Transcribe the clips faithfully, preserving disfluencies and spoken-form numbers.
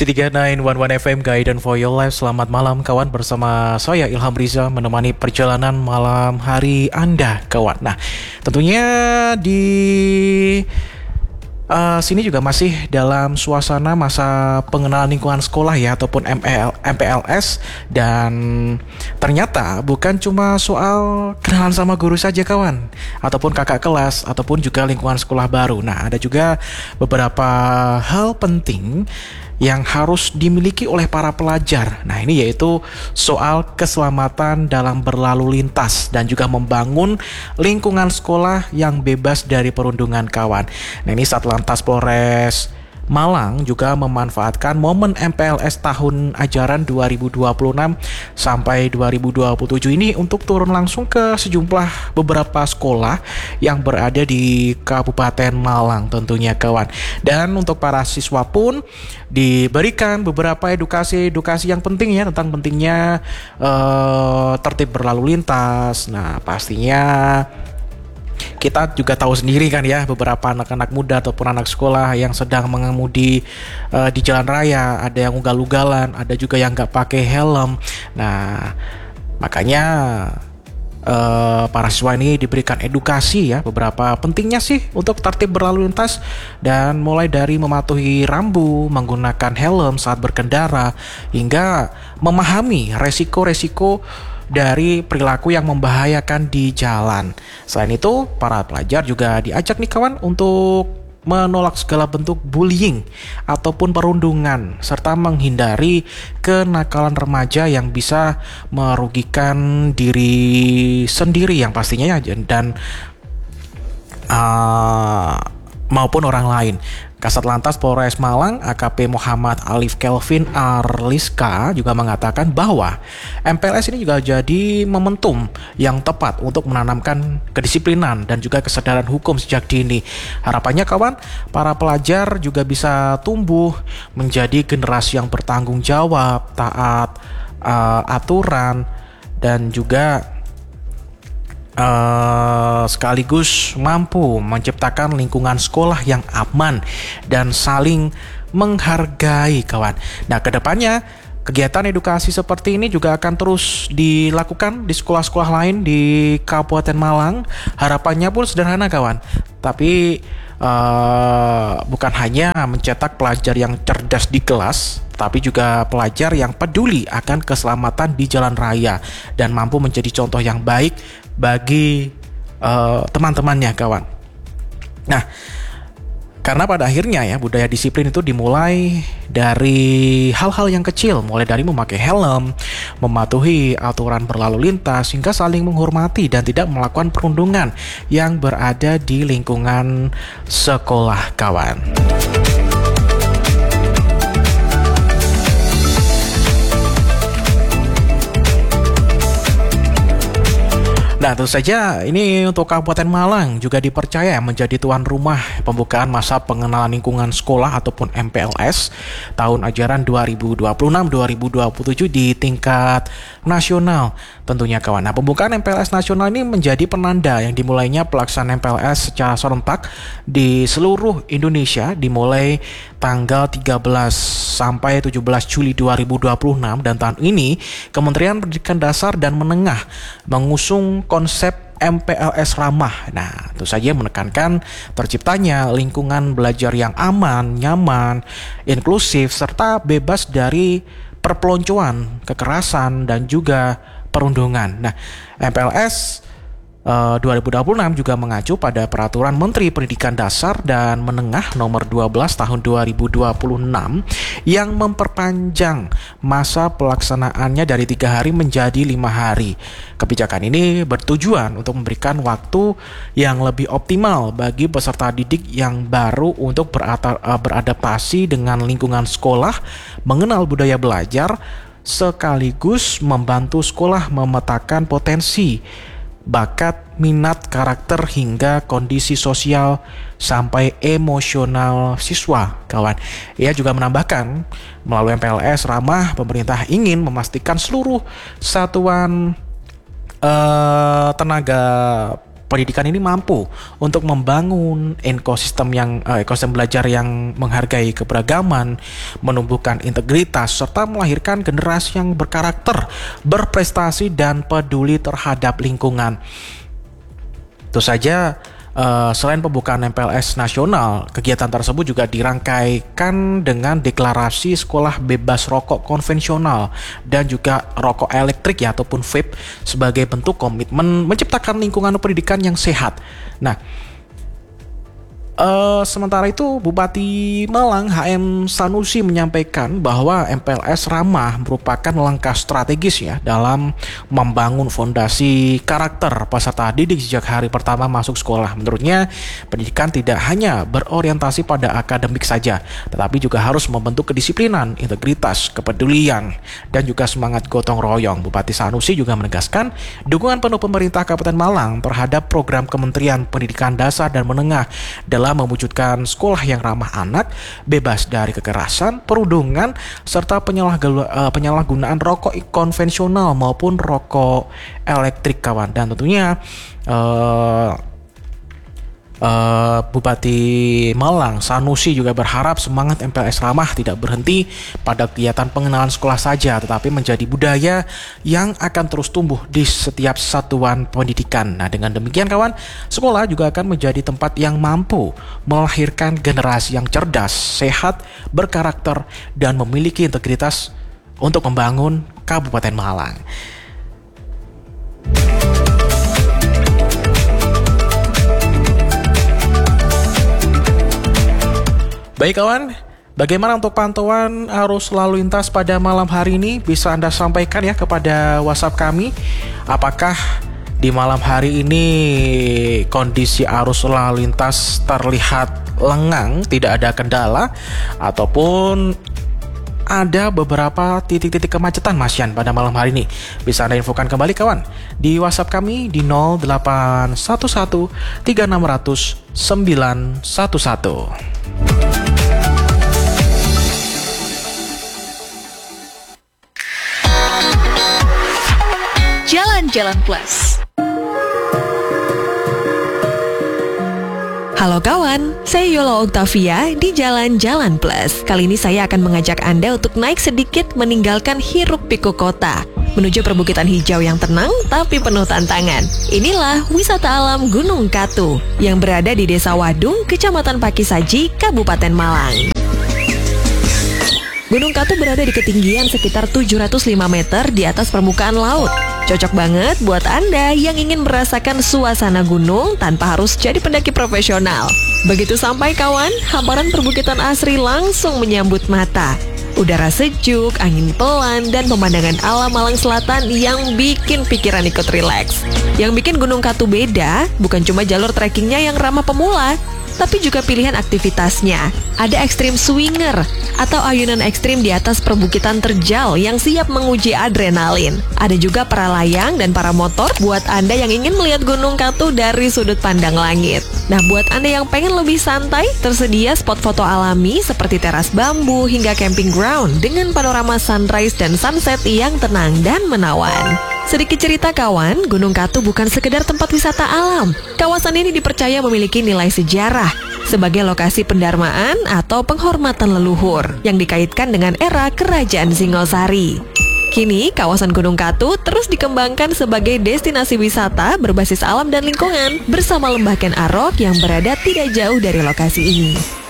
tiga sembilan satu satu F M Guidance for Your Life. Selamat malam kawan, bersama saya Ilham Riza menemani perjalanan malam hari Anda kawan. Nah, tentunya di uh, sini juga masih dalam suasana masa pengenalan lingkungan sekolah ya, ataupun M P L S. Dan ternyata bukan cuma soal kenalan sama guru saja kawan, ataupun kakak kelas, ataupun juga lingkungan sekolah baru. Nah, ada juga beberapa hal penting yang harus dimiliki oleh para pelajar. Nah, ini yaitu soal keselamatan dalam berlalu lintas dan juga membangun lingkungan sekolah yang bebas dari perundungan kawan. Nah, ini Satlantas Polres Malang juga memanfaatkan momen M P L S tahun ajaran dua ribu dua puluh enam sampai dua ribu dua puluh tujuh ini untuk turun langsung ke sejumlah beberapa sekolah yang berada di Kabupaten Malang tentunya kawan. Dan untuk para siswa pun diberikan beberapa edukasi-edukasi yang penting ya, tentang pentingnya uh, tertib berlalu lintas. Nah, pastinya kita juga tahu sendiri kan ya, beberapa anak-anak muda ataupun anak sekolah yang sedang mengemudi uh, di jalan raya, ada yang ugal-ugalan, ada juga yang nggak pakai helm. Nah, makanya uh, para siswa ini diberikan edukasi ya, beberapa pentingnya sih untuk tertib berlalu lintas, dan mulai dari mematuhi rambu, menggunakan helm saat berkendara, hingga memahami resiko-resiko dari perilaku yang membahayakan di jalan. Selain itu, para pelajar juga diajak nih kawan untuk menolak segala bentuk bullying ataupun perundungan, serta menghindari kenakalan remaja yang bisa merugikan diri sendiri yang pastinya ya, dan uh, maupun orang lain. Kasat Lantas Polres Malang A K P Muhammad Alif Kelvin Arliska juga mengatakan bahwa M P L S ini juga jadi momentum yang tepat untuk menanamkan kedisiplinan dan juga kesadaran hukum sejak dini. Harapannya kawan, para pelajar juga bisa tumbuh menjadi generasi yang bertanggung jawab, taat uh, aturan, dan juga Uh, sekaligus mampu menciptakan lingkungan sekolah yang aman dan saling menghargai kawan. Nah, kedepannya kegiatan edukasi seperti ini juga akan terus dilakukan di sekolah-sekolah lain di Kabupaten Malang. Harapannya pun sederhana kawan, tapi uh, bukan hanya mencetak pelajar yang cerdas di kelas, tapi juga pelajar yang peduli akan keselamatan di jalan raya dan mampu menjadi contoh yang baik bagi uh, teman-temannya kawan. Nah, karena pada akhirnya ya, budaya disiplin itu dimulai dari hal-hal yang kecil, mulai dari memakai helm, mematuhi aturan berlalu lintas, hingga saling menghormati dan tidak melakukan perundungan yang berada di lingkungan sekolah kawan. Nah, tentu saja ini untuk Kabupaten Malang juga dipercaya menjadi tuan rumah pembukaan masa pengenalan lingkungan sekolah ataupun M P L S tahun ajaran dua ribu dua puluh enam dua ribu dua puluh tujuh di tingkat nasional tentunya kawan. Nah, pembukaan M P L S nasional ini menjadi penanda yang dimulainya pelaksanaan M P L S secara serentak di seluruh Indonesia dimulai tanggal tiga belas sampai tujuh belas Juli dua ribu dua puluh enam, dan tahun ini Kementerian Pendidikan Dasar dan Menengah mengusung konsep M P L S ramah. Nah, tentu saja menekankan terciptanya lingkungan belajar yang aman, nyaman, inklusif, serta bebas dari perpeloncoan, kekerasan, dan juga perundungan. Nah, M P L S Uh, dua ribu dua puluh enam juga mengacu pada Peraturan Menteri Pendidikan Dasar dan Menengah Nomor dua belas Tahun dua ribu dua puluh enam yang memperpanjang masa pelaksanaannya dari tiga hari menjadi lima hari. Kebijakan ini bertujuan untuk memberikan waktu yang lebih optimal bagi peserta didik yang baru untuk berata- uh, beradaptasi dengan lingkungan sekolah, mengenal budaya belajar, sekaligus membantu sekolah memetakan potensi, bakat, minat, karakter, hingga kondisi sosial sampai emosional siswa kawan. Ia juga menambahkan, melalui M P L S ramah, pemerintah ingin memastikan seluruh satuan uh, tenaga pendidikan ini mampu untuk membangun ekosistem yang eh, ekosistem belajar yang menghargai keberagaman, menumbuhkan integritas, serta melahirkan generasi yang berkarakter, berprestasi, dan peduli terhadap lingkungan. Tentu saja, Uh, selain pembukaan M P L S nasional, kegiatan tersebut juga dirangkaikan dengan deklarasi sekolah bebas rokok konvensional dan juga rokok elektrik ya ataupun vape sebagai bentuk komitmen menciptakan lingkungan pendidikan yang sehat. Nah, Uh, sementara itu Bupati Malang H M Sanusi menyampaikan bahwa M P L S ramah merupakan langkah strategis ya dalam membangun fondasi karakter peserta didik sejak hari pertama masuk sekolah. Menurutnya, pendidikan tidak hanya berorientasi pada akademik saja, tetapi juga harus membentuk kedisiplinan, integritas, kepedulian, dan juga semangat gotong royong. Bupati Sanusi juga menegaskan dukungan penuh pemerintah Kabupaten Malang terhadap program Kementerian Pendidikan Dasar dan Menengah dalam mewujudkan sekolah yang ramah anak, bebas dari kekerasan, perundungan, serta penyalahgunaan rokok konvensional maupun rokok elektrik, kawan. Dan tentunya uh, uh, Bupati Malang Sanusi juga berharap semangat M P L S ramah tidak berhenti pada kegiatan pengenalan sekolah saja, tetapi menjadi budaya yang akan terus tumbuh di setiap satuan pendidikan. Nah, dengan demikian kawan, sekolah juga akan menjadi tempat yang mampu melahirkan generasi yang cerdas, sehat, berkarakter, dan memiliki integritas untuk membangun Kabupaten Malang. Baik kawan, bagaimana untuk pantauan arus lalu lintas pada malam hari ini? Bisa Anda sampaikan ya kepada WhatsApp kami. Apakah di malam hari ini kondisi arus lalu lintas terlihat lengang, tidak ada kendala, ataupun ada beberapa titik-titik kemacetan Mas Yan pada malam hari ini? Bisa Anda infokan kembali kawan di WhatsApp kami di nol delapan satu satu tiga enam nol nol sembilan satu satu. Jalan-Jalan Plus. Halo kawan, saya Yola Octavia di Jalan-Jalan Plus. Kali ini saya akan mengajak Anda untuk naik sedikit meninggalkan hiruk-pikuk kota, menuju perbukitan hijau yang tenang tapi penuh tantangan. Inilah wisata alam Gunung Katu yang berada di Desa Wadung, Kecamatan Pakisaji, Kabupaten Malang. Gunung Katu berada di ketinggian sekitar tujuh ratus lima meter di atas permukaan laut. Cocok banget buat Anda yang ingin merasakan suasana gunung tanpa harus jadi pendaki profesional. Begitu sampai kawan, hamparan perbukitan asri langsung menyambut mata. Udara sejuk, angin pelan, dan pemandangan alam Malang Selatan yang bikin pikiran ikut rileks. Yang bikin Gunung Katu beda, bukan cuma jalur trekkingnya yang ramah pemula, tapi juga pilihan aktivitasnya. Ada ekstrim swinger atau ayunan ekstrim di atas perbukitan terjal yang siap menguji adrenalin. Ada juga para layang dan para motor buat Anda yang ingin melihat Gunung Katu dari sudut pandang langit. Nah, buat Anda yang pengen lebih santai, tersedia spot foto alami seperti teras bambu hingga camping ground dengan panorama sunrise dan sunset yang tenang dan menawan. Sedikit cerita kawan, Gunung Katu bukan sekedar tempat wisata alam. Kawasan ini dipercaya memiliki nilai sejarah sebagai lokasi pendarmaan atau penghormatan leluhur yang dikaitkan dengan era Kerajaan Singosari. Kini, kawasan Gunung Katu terus dikembangkan sebagai destinasi wisata berbasis alam dan lingkungan bersama Lembah Ken Arok yang berada tidak jauh dari lokasi ini.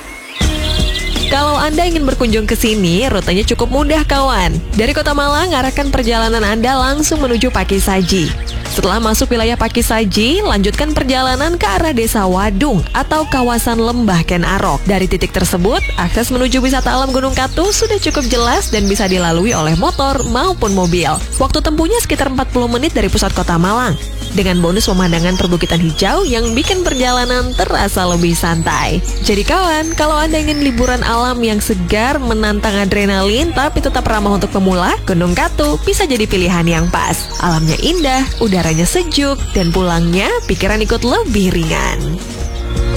Kalau Anda ingin berkunjung ke sini, rutenya cukup mudah kawan. Dari Kota Malang, arahkan perjalanan Anda langsung menuju Pakisaji. Setelah masuk wilayah Pakisaji, lanjutkan perjalanan ke arah Desa Wadung atau kawasan Lembah Ken Arok. Dari titik tersebut, akses menuju wisata alam Gunung Katu sudah cukup jelas dan bisa dilalui oleh motor maupun mobil. Waktu tempuhnya sekitar empat puluh menit dari pusat Kota Malang, dengan bonus pemandangan perbukitan hijau yang bikin perjalanan terasa lebih santai. Jadi kawan, kalau Anda ingin liburan alam yang segar, menantang adrenalin, tapi tetap ramah untuk pemula, Gunung Katu bisa jadi pilihan yang pas. Alamnya indah, udaranya sejuk, dan pulangnya pikiran ikut lebih ringan.